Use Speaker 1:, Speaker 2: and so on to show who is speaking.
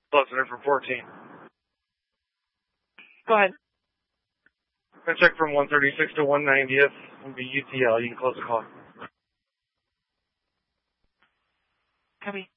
Speaker 1: Closer for 14.
Speaker 2: Go ahead.
Speaker 1: I check from 136 to 190th. It'll be UTL. You can close the call.
Speaker 2: Copy.